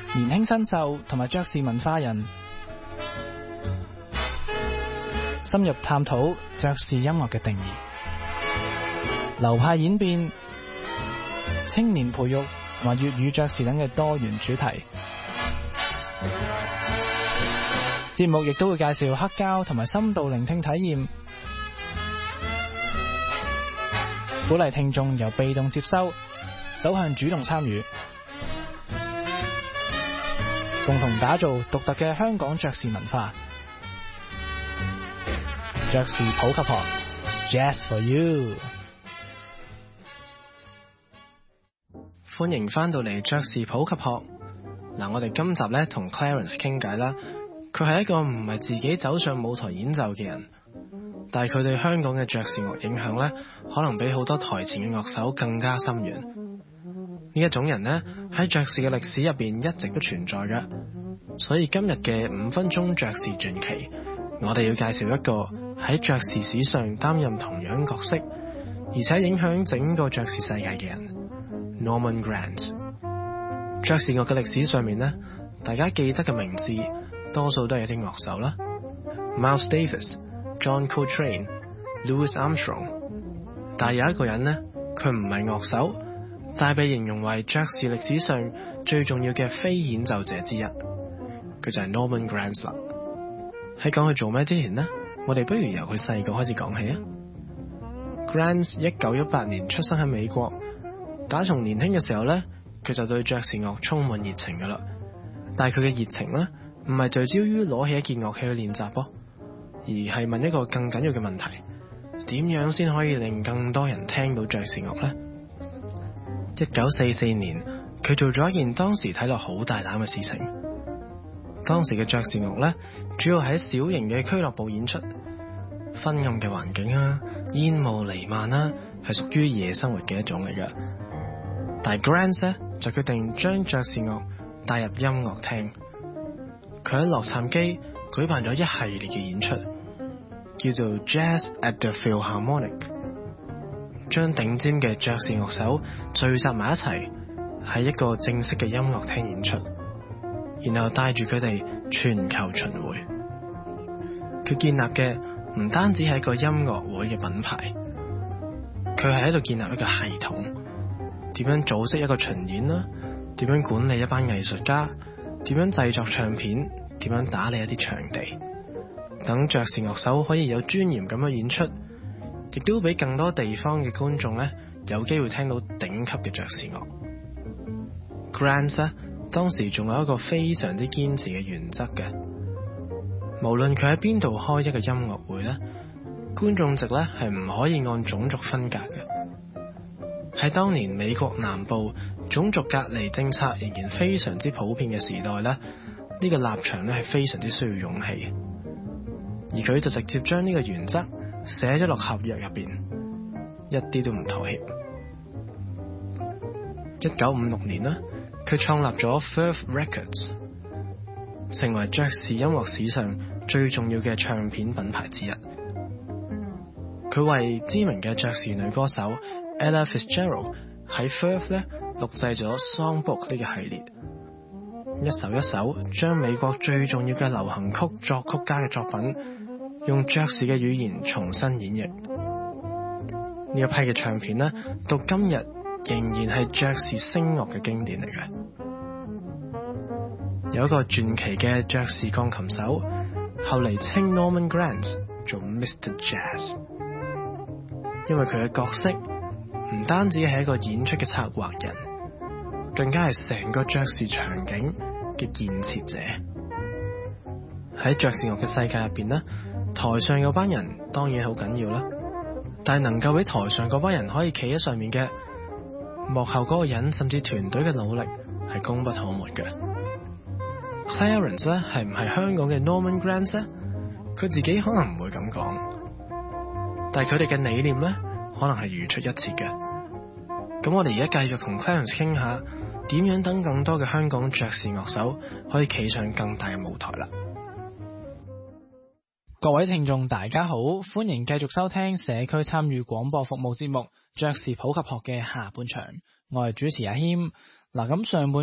年輕新秀同埋爵士文化人，深入探討爵士音樂嘅定義、流派演變、青年培育同埋粵語爵士等嘅多元主題。節目亦都會介紹黑膠同埋深度聆聽體驗，鼓勵聽眾由被動接收走向主動參與，共同打造獨特嘅香港爵士文化。爵士普及學 Jazz for You， 歡迎翻到嚟爵士普及學。嗱，我哋今集咧同 Clarence 傾偈啦。佢係一個唔係自己走上舞台演奏嘅人，但係佢對香港嘅爵士樂影響咧，可能比好多台前嘅樂手更加深遠。呢一種人咧喺爵士嘅歷史入邊一直都存在嘅，所以今日嘅5分鐘爵士傳奇，我哋要介紹一個喺爵士史上擔任同樣角色，而且影響整個爵士世界嘅人 Norman Granz。 爵士樂嘅歷史上面呢，大家記得嘅名字多數都係一啲樂手啦， Miles Davis、John Coltrane、Louis Armstrong。 但係有一個人呢，佢唔係樂手，但係被形容為爵士歷史上最重要嘅非演奏者之一，佢就係 Norman Granz 啦。喺講佢做咩之前呢，我哋不如由佢細個開始講起啊。Granz 1918年出生喺美國，打從年輕嘅時候呢，佢就對爵士樂充滿熱情噶啦。但係佢嘅熱情呢，唔係聚焦於攞起一件樂器去練習噃，而係問一個更緊要嘅問題：點樣先可以令更多人聽到爵士樂呢？1944年，佢做咗一件當時睇落好大膽嘅事情。當時嘅爵士樂呢，主要喺小型嘅俱樂部演出，昏暗嘅環境啊，煙霧彌漫啦，係屬於夜生活嘅一種嚟嘅。但係 Granz 呢，就決定將爵士樂帶入音樂廳。佢喺洛杉磯舉辦咗一系列嘅演出，叫做 Jazz at the Philharmonic， 將頂尖嘅爵士樂手聚集埋一齊，喺一個正式嘅音樂廳演出，然後帶住佢哋全球巡迴。佢建立嘅唔單止係一個音樂會嘅品牌，佢係喺度建立一個系統，點樣組織一個巡演啦，點樣管理一班藝術家，點樣製作唱片，點樣打理一啲場地，等爵士樂手可以有尊嚴咁樣演出，亦都俾更多地方嘅觀眾呢有機會聽到頂級嘅爵士樂。Granz 呢，當時仲有一個非常之堅持嘅原則嘅，無論佢喺邊度開一個音樂會呢，觀眾席呢係唔可以按種族分隔嘅。喺當年美國南部種族隔離政策仍然非常之普遍嘅時代呢，呢個立場呢係非常之需要勇氣，而佢就直接將呢個原則寫咗落合約入邊，一啲都唔妥協。1956年呢，佢創立咗 Verve Records， 成為爵士音樂史上最重要嘅唱片品牌之一。佢為知名嘅爵士女歌手 Ella Fitzgerald 喺 Verve 呢錄製咗 Songbook 呢個系列，一首一首將美國最重要嘅流行曲作曲家嘅作品用爵士嘅語言重新演繹。呢一批嘅唱片呢，到今日仍然係爵士聲樂嘅經典嚟嘅。有一個傳奇嘅爵士鋼琴手，後嚟稱 Norman Granz 做 Mr. Jazz， 因為佢嘅角色唔單止係一個演出嘅策劃人，更加係成個爵士場景嘅建設者。喺爵士樂嘅世界入邊呢，台上有班人當然好緊要啦，但係能夠俾台上嗰班人可以企喺上面嘅，幕後嗰個人甚至團隊嘅努力係功不可沒嘅。Clarence 咧係唔係香港嘅 Norman Granz 咧？佢自己可能唔會咁講，但係佢哋嘅理念咧可能係如出一轍嘅。咁我哋而家繼續同 Clarence 傾下，點樣等更多嘅香港爵士樂手可以企上更大嘅舞台啦。各位聽眾大家好，歡迎繼續收聽社區參與廣播服務節目爵士普及學嘅下半場，我係主持阿謙。嗱，咁上半